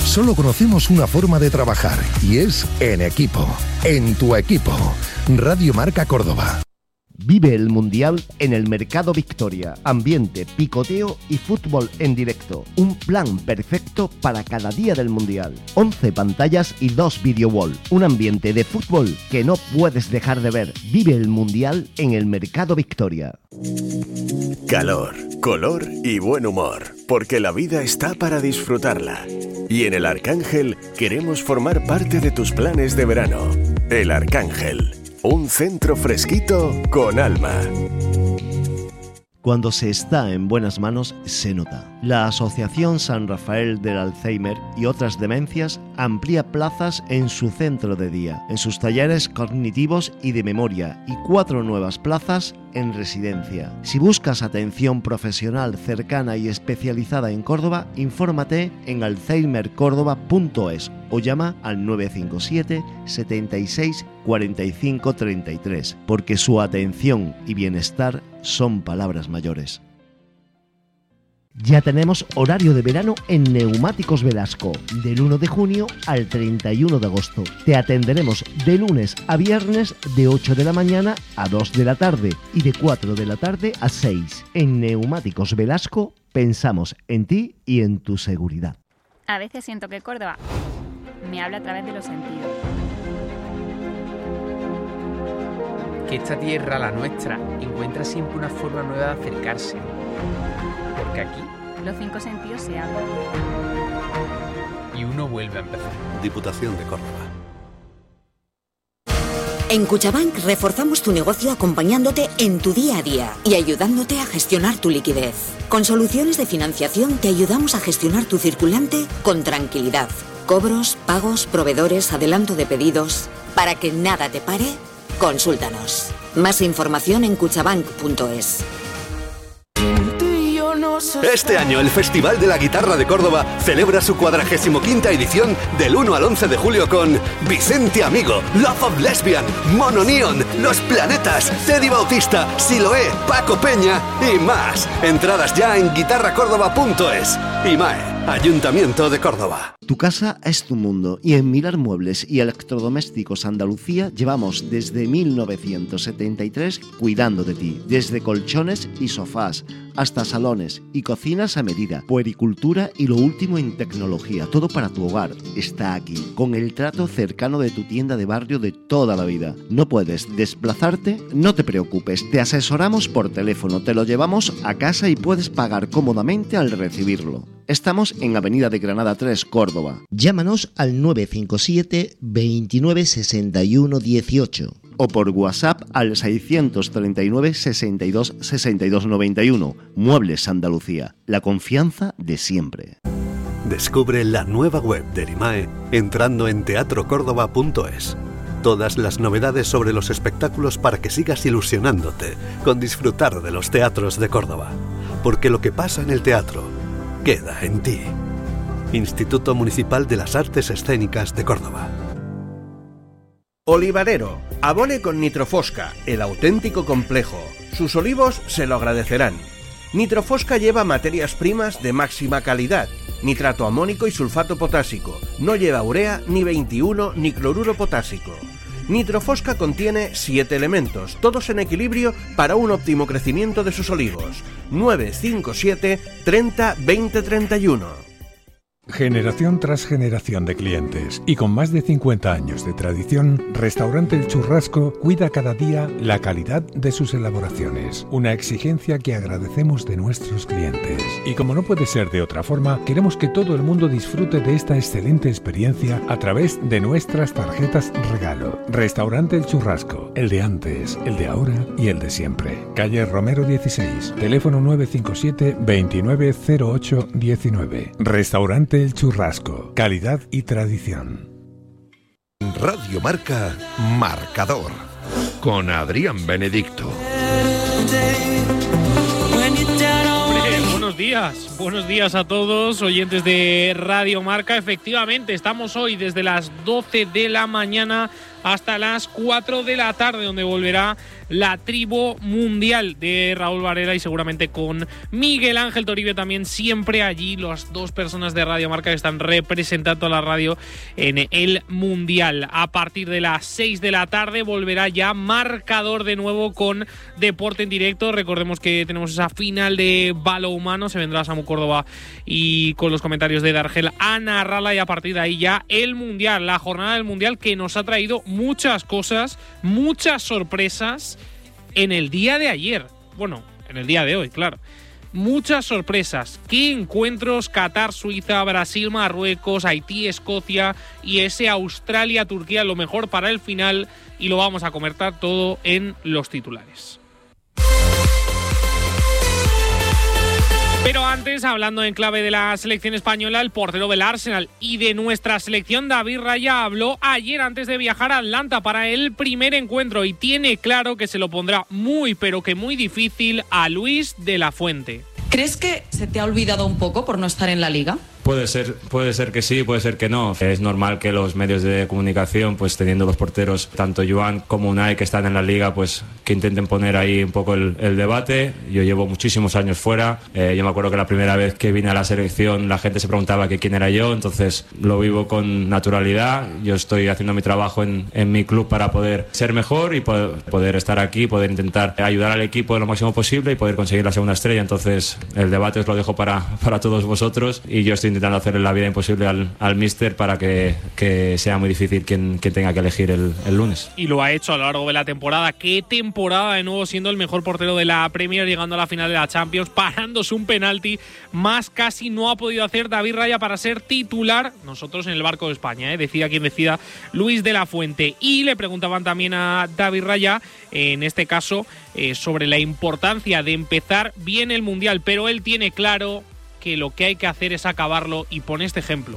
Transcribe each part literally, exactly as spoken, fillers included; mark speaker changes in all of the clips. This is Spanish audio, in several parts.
Speaker 1: Solo conocemos una forma de trabajar y es en equipo, en tu equipo. Radio Marca Córdoba.
Speaker 2: Vive el Mundial en el Mercado Victoria. Ambiente, picoteo y fútbol en directo. Un plan perfecto para cada día del Mundial. once pantallas y dos video wall. Un ambiente de fútbol que no puedes dejar de ver. Vive el Mundial en el Mercado Victoria.
Speaker 3: Calor, color y buen humor. Porque la vida está para disfrutarla. Y en El Arcángel queremos formar parte de tus planes de verano. El Arcángel. Un centro fresquito con alma.
Speaker 2: Cuando se está en buenas manos, se nota. La Asociación San Rafael del Alzheimer y otras demencias amplía plazas en su centro de día, en sus talleres cognitivos y de memoria, y cuatro nuevas plazas en residencia. Si buscas atención profesional cercana y especializada en Córdoba, infórmate en alzheimer córdoba punto es o llama al nueve cinco siete, setenta y seis, cuarenta y cinco, treinta y tres, porque su atención y bienestar son palabras mayores. Ya tenemos horario de verano en Neumáticos Velasco, del uno de junio al treinta y uno de agosto. Te atenderemos de lunes a viernes de ocho de la mañana a dos de la tarde y de cuatro de la tarde a seis. En Neumáticos Velasco pensamos en ti y en tu seguridad.
Speaker 4: A veces siento que Córdoba me habla a través de los sentidos.
Speaker 5: Que esta tierra, la nuestra, encuentra siempre una forma nueva de acercarse. Porque aquí
Speaker 4: los cinco sentidos se abren.
Speaker 5: Y uno vuelve a empezar.
Speaker 6: Diputación de Córdoba.
Speaker 7: En Cuchabank reforzamos tu negocio acompañándote en tu día a día y ayudándote a gestionar tu liquidez. Con soluciones de financiación te ayudamos a gestionar tu circulante con tranquilidad. Cobros, pagos, proveedores, adelanto de pedidos. Para que nada te pare, consúltanos. Más información en cuchabank punto es.
Speaker 6: Este año el Festival de la Guitarra de Córdoba celebra su cuadragésimo quinta edición del uno al once de julio con Vicente Amigo, Love of Lesbian, Mono Neon, Los Planetas, Teddy Bautista, Siloé, Paco Peña y más. Entradas ya en guitarra córdoba punto es. IMAE, Ayuntamiento de Córdoba.
Speaker 2: Tu casa es tu mundo y en Milar Muebles y Electrodomésticos Andalucía llevamos desde mil novecientos setenta y tres cuidando de ti. Desde colchones y sofás hasta salones y cocinas a medida, puericultura y lo último en tecnología. Todo para tu hogar está aquí, con el trato cercano de tu tienda de barrio de toda la vida. ¿No puedes desplazarte? No te preocupes, te asesoramos por teléfono, te lo llevamos a casa y puedes pagar cómodamente al recibirlo. Estamos en Avenida de Granada tres, Córdoba. Llámanos al nueve cinco siete, veintinueve, sesenta y uno, dieciocho o por WhatsApp al seiscientos treinta y nueve, sesenta y dos, sesenta y dos, noventa y uno. Muebles Andalucía, la confianza de siempre.
Speaker 6: Descubre la nueva web del IMAE entrando en teatro córdoba punto es. Todas las novedades sobre los espectáculos para que sigas ilusionándote con disfrutar de los teatros de Córdoba. Porque lo que pasa en el teatro queda en ti. Instituto Municipal de las Artes Escénicas de Córdoba.
Speaker 8: Olivarero, abone con Nitrofosca, el auténtico complejo. Sus olivos se lo agradecerán. Nitrofosca lleva materias primas de máxima calidad, nitrato amónico y sulfato potásico. No lleva urea, ni veintiuno, ni cloruro potásico. Nitrofosca contiene siete elementos, todos en equilibrio para un óptimo crecimiento de sus olivos. nueve cinco siete, treinta, veinte, treinta y uno.
Speaker 9: Generación tras generación de clientes y con más de cincuenta años de tradición, Restaurante El Churrasco cuida cada día la calidad de sus elaboraciones, una exigencia que agradecemos de nuestros clientes. Y como no puede ser de otra forma, queremos que todo el mundo disfrute de esta excelente experiencia a través de nuestras tarjetas regalo. Restaurante El Churrasco, el de antes, el de ahora y el de siempre. Calle Romero dieciséis, teléfono nueve cinco siete, veintinueve, cero ocho, diecinueve. Restaurante El Churrasco, calidad y tradición.
Speaker 1: Radio Marca, Marcador, con Adrián Benedicto.
Speaker 10: Buenos días, buenos días a todos, oyentes de Radio Marca. Efectivamente, estamos hoy desde las doce de la mañana hasta las cuatro de la tarde, donde volverá la tribu mundial de Raúl Varela y seguramente con Miguel Ángel Toribio también, siempre allí, las dos personas de Radio Marca que están representando a la radio en el Mundial. A partir de las seis de la tarde volverá ya Marcador de nuevo con Deporte en Directo. Recordemos que tenemos esa final de balonmano, se vendrá Samu Córdoba y con los comentarios de Dargel a narrarla, y a partir de ahí ya el Mundial, la jornada del Mundial que nos ha traído muchas cosas, muchas sorpresas en el día de ayer, bueno, en el día de hoy, claro. Muchas sorpresas. ¿Qué encuentros? Qatar, Suiza, Brasil, Marruecos, Haití, Escocia y ese Australia, Turquía, lo mejor para el final, y lo vamos a comentar todo en los titulares. Pero antes, hablando en clave de la selección española, el portero del Arsenal y de nuestra selección, David Raya, habló ayer antes de viajar a Atlanta para el primer encuentro y tiene claro que se lo pondrá muy, pero que muy difícil a Luis de la Fuente.
Speaker 11: ¿Crees que se te ha olvidado un poco por no estar en la Liga?
Speaker 12: Puede ser, puede ser que sí, puede ser que no. Es normal que los medios de comunicación, pues teniendo los porteros, tanto Joan como Unai, que están en la Liga, pues que intenten poner ahí un poco el, el debate. Yo llevo muchísimos años fuera. Eh, yo me acuerdo que la primera vez que vine a la selección la gente se preguntaba que quién era yo, entonces lo vivo con naturalidad. Yo estoy haciendo mi trabajo en, en mi club para poder ser mejor y poder, poder estar aquí, poder intentar ayudar al equipo lo máximo posible y poder conseguir la segunda estrella. Entonces el debate os lo dejo para, para todos vosotros, y yo estoy intentando hacerle la vida imposible al, al míster para que, que sea muy difícil quien, quien tenga que elegir el, el lunes.
Speaker 10: Y lo ha hecho a lo largo de la temporada. Qué temporada, de nuevo siendo el mejor portero de la Premier, llegando a la final de la Champions, parándose un penalti, más casi no ha podido hacer David Raya para ser titular. Nosotros en el barco de España, ¿eh? Decida quien decida, Luis de la Fuente. Y le preguntaban también a David Raya, en este caso, eh, sobre la importancia de empezar bien el Mundial, pero él tiene claro que lo que hay que hacer es acabarlo, y pone este ejemplo.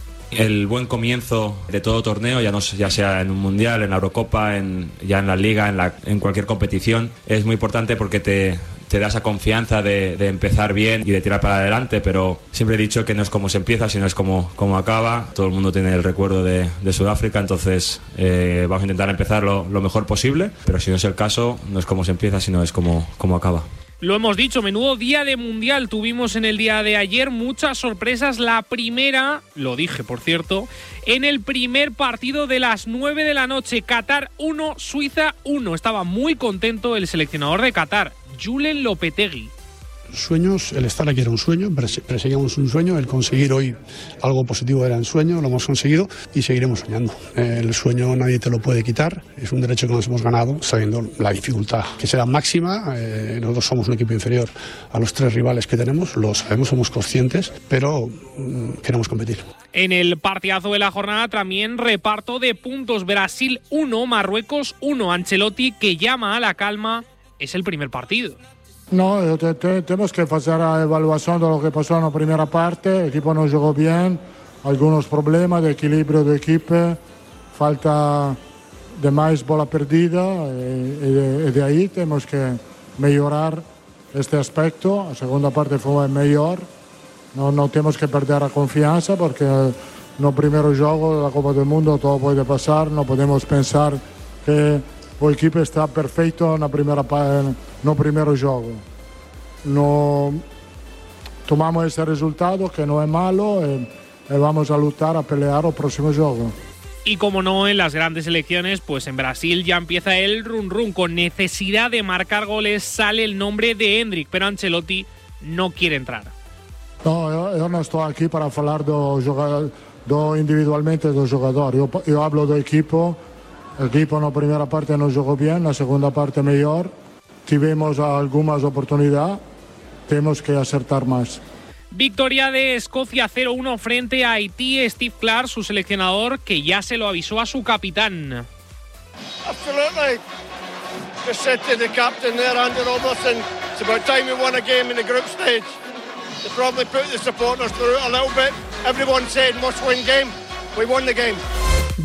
Speaker 12: El buen comienzo de todo torneo, ya, no, ya sea en un mundial, en la Eurocopa, en, ya en la Liga, en, la, en cualquier competición, es muy importante porque te, te da esa confianza de, de empezar bien y de tirar para adelante, pero siempre he dicho que no es como se empieza, sino es como, como acaba. Todo el mundo tiene el recuerdo de, de Sudáfrica, entonces eh, vamos a intentar empezar lo, lo mejor posible, pero si no es el caso, no es como se empieza, sino es como, como acaba.
Speaker 10: Lo hemos dicho, menudo día de Mundial tuvimos en el día de ayer, muchas sorpresas. La primera, lo dije por cierto, en el primer partido de las nueve de la noche, Qatar uno, Suiza uno. Estaba muy contento el seleccionador de Qatar, Julen Lopetegui.
Speaker 13: Sueños, el estar aquí era un sueño, perseguíamos un sueño, el conseguir hoy algo positivo era un sueño, lo hemos conseguido y seguiremos soñando. El sueño nadie te lo puede quitar, es un derecho que nos hemos ganado sabiendo la dificultad que será máxima. Eh, nosotros somos un equipo inferior a los tres rivales que tenemos, lo sabemos, somos conscientes, pero mm, queremos competir.
Speaker 10: En el partidazo de la jornada también reparto de puntos, Brasil uno, Marruecos uno. Ancelotti, que llama a la calma, es el primer partido.
Speaker 14: No, te, te, tenemos que hacer la evaluación de lo que pasó en la primera parte. El equipo no jugó bien, algunos problemas de equilibrio de equipo, falta de más bola perdida, y, y, de, y de ahí tenemos que mejorar este aspecto. La segunda parte fue mejor, no, no tenemos que perder la confianza porque no primero juego de la Copa del Mundo todo puede pasar, no podemos pensar que el equipo está perfecto en la primera no primero juego. No tomamos ese resultado que no es malo y, y vamos a luchar a pelear el próximo juego.
Speaker 10: Y como no, en las grandes elecciones, pues en Brasil ya empieza el run run. Con necesidad de marcar goles sale el nombre de Endrick, pero Ancelotti no quiere entrar.
Speaker 14: No, yo, yo no estoy aquí para hablar de, de individualmente de jugadores. Yo, yo hablo de equipo. El equipo en la primera parte no jugó bien, la segunda parte mejor. Tuvimos algunas oportunidades, tenemos que acertar más.
Speaker 10: Victoria de Escocia cero uno frente a Haití. Steve Clarke, su seleccionador, que ya se lo avisó a su capitán.
Speaker 15: Absolutely. Just said to the captain there, Andy Robertson, it's about time we won a game in the group stage. They probably put the supporters through it a little bit. Everyone said must win game. We won the game.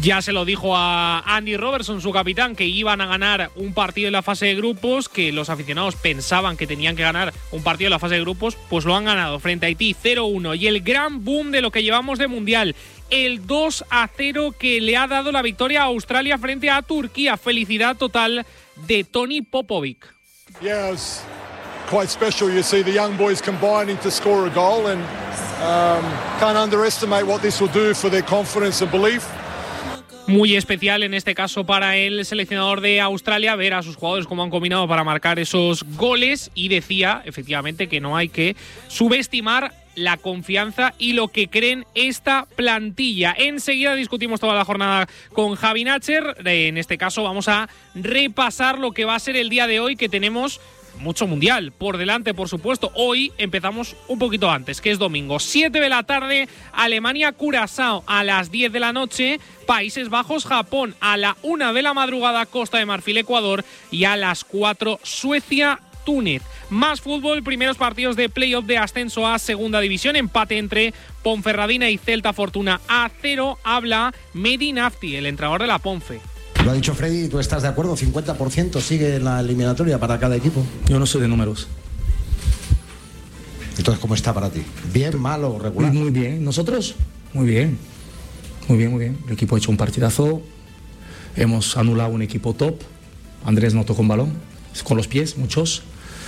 Speaker 10: Ya se lo dijo a Andy Robertson, su capitán, que iban a ganar un partido en la fase de grupos, que los aficionados pensaban que tenían que ganar un partido en la fase de grupos, pues lo han ganado frente a Haití cero uno. Y el gran boom de lo que llevamos de Mundial, el dos a cero que le ha dado la victoria a Australia frente a Turquía. Felicidad total de Tony Popovic.
Speaker 16: Yeah, it was quite special. You see the young boys combining to score a goal, and um, can't underestimate what this will do for their confidence and belief.
Speaker 10: Muy especial en este caso para el seleccionador de Australia ver a sus jugadores cómo han combinado para marcar esos goles, y decía efectivamente que no hay que subestimar la confianza y lo que creen esta plantilla. Enseguida discutimos toda la jornada con Javi Nacher. En este caso vamos a repasar lo que va a ser el día de hoy, que tenemos mucho mundial por delante, por supuesto. Hoy empezamos un poquito antes, que es domingo, siete de la tarde, Alemania-Curazao a las diez de la noche, Países Bajos-Japón a la una de la madrugada, Costa de Marfil-Ecuador, y a las cuatro Suecia-Túnez. Más fútbol, primeros partidos de playoff de ascenso a segunda división, empate entre Ponferradina y Celta Fortuna a cero. Habla Mehdi Nafti, el entrenador de la Ponfe.
Speaker 17: Lo ha dicho Freddy, ¿tú estás de acuerdo? cincuenta por ciento sigue la eliminatoria para cada equipo.
Speaker 18: Yo no soy de números.
Speaker 17: Entonces, ¿cómo está para ti? ¿Bien, mal o regular?
Speaker 18: Muy bien. ¿Nosotros? Muy bien. Muy bien, muy bien. El equipo ha hecho un partidazo. Hemos anulado un equipo top. Andrés no tocó un balón. Con los pies, muchos.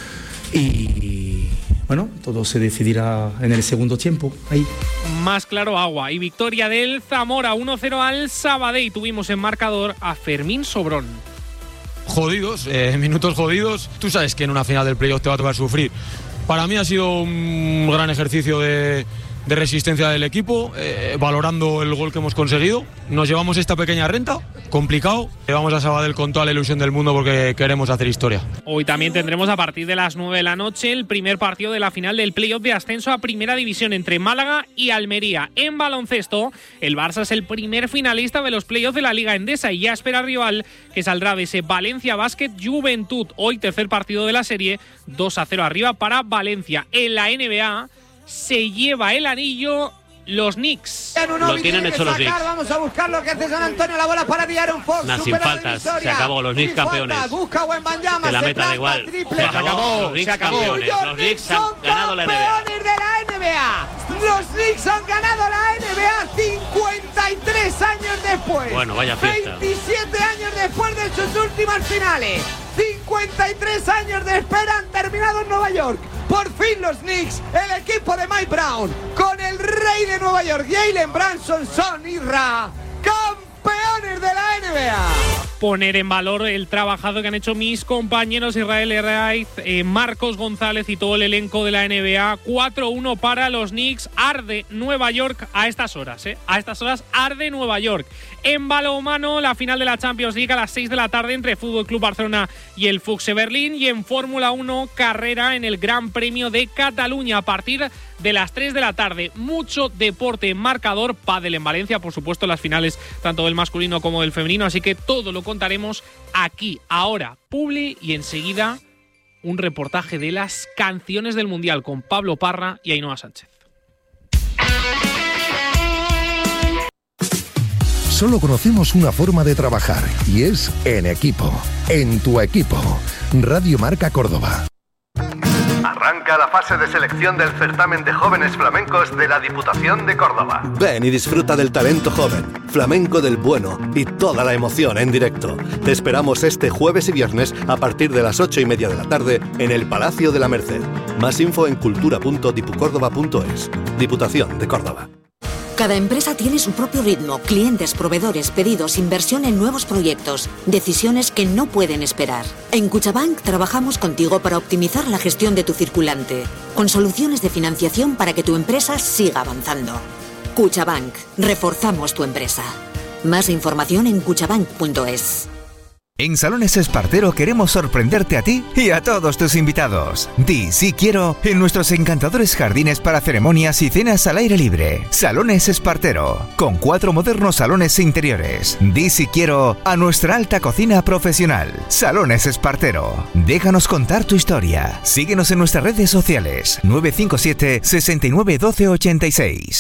Speaker 18: Y bueno, todo se decidirá en el segundo tiempo. Ahí.
Speaker 10: Más claro agua. Y victoria del Zamora uno cero al Sabadell. Tuvimos en marcador a Fermín Sobrón.
Speaker 19: Jodidos, eh, minutos jodidos. Tú sabes que en una final del playoff te va a tocar sufrir. Para mí ha sido un gran ejercicio de, de resistencia del equipo, eh, valorando el gol que hemos conseguido. Nos llevamos esta pequeña renta, complicado. Vamos a Sabadell con toda la ilusión del mundo porque queremos hacer historia.
Speaker 10: Hoy también tendremos a partir de las nueve de la noche el primer partido de la final del playoff de ascenso a Primera División entre Málaga y Almería. En baloncesto, el Barça es el primer finalista de los playoffs de la Liga Endesa y ya espera rival, que saldrá de ese Valencia Basket Juventud. Hoy tercer partido de la serie, dos a cero arriba para Valencia. En la N B A se lleva el anillo los Knicks.
Speaker 20: Lo tienen hecho los Knicks. Vamos a buscar lo que hace San Antonio. La bola para Diaron Fox.
Speaker 21: Nah, sin faltas. Se acabó. Los Knicks campeones.
Speaker 20: Busca
Speaker 21: que la meta da igual. Se acabó. Los Knicks campeones. Los Knicks han ganado la N B A.
Speaker 20: Campeones de la N B A. Los Knicks han ganado la N B A cincuenta y tres años después.
Speaker 21: Bueno, vaya fiesta.
Speaker 20: veintisiete años después de sus últimas finales. cincuenta y tres años de espera han terminado en Nueva York. Por fin los Knicks, el equipo de Mike Brown, con el rey de Nueva York, Jalen Brunson, son Irra, campeones de la N B A.
Speaker 10: Poner en valor el trabajo que han hecho mis compañeros Israel Herraiz, eh, Marcos González y todo el elenco de la N B A. cuatro uno para los Knicks. Arde Nueva York a estas horas, ¿eh? A estas horas arde Nueva York. En balonmano, la final de la Champions League a las seis de la tarde entre Fútbol Club Barcelona y el F U C Berlín. Y en Fórmula uno, carrera en el Gran Premio de Cataluña a partir de las tres de la tarde. Mucho deporte en marcador, pádel en Valencia, por supuesto, las finales tanto del masculino como del femenino. Así que todo lo contaremos aquí, ahora, Publi, y enseguida un reportaje de las canciones del Mundial con Pablo Parra y Ainhoa Sánchez.
Speaker 1: Solo conocemos una forma de trabajar y es en equipo, en tu equipo. Radio Marca Córdoba.
Speaker 6: Arranca la fase de selección del certamen de jóvenes flamencos de la Diputación de Córdoba. Ven y disfruta del talento joven, flamenco del bueno y toda la emoción en directo. Te esperamos este jueves y viernes a partir de las ocho y media de la tarde en el Palacio de la Merced. Más info en cultura punto dipucórdoba punto es. Diputación de Córdoba.
Speaker 7: Cada empresa tiene su propio ritmo, clientes, proveedores, pedidos, inversión en nuevos proyectos, decisiones que no pueden esperar. En Cuchabank trabajamos contigo para optimizar la gestión de tu circulante, con soluciones de financiación para que tu empresa siga avanzando. Cuchabank, reforzamos tu empresa. Más información en cuchabank punto es.
Speaker 22: En Salones Espartero queremos sorprenderte a ti y a todos tus invitados. Di sí quiero en nuestros encantadores jardines para ceremonias y cenas al aire libre. Salones Espartero, con cuatro modernos salones interiores. Di sí quiero a nuestra alta cocina profesional. Salones Espartero. Déjanos contar tu historia. Síguenos en nuestras redes sociales nueve cinco siete, sesenta y nueve, doce, ochenta y seis.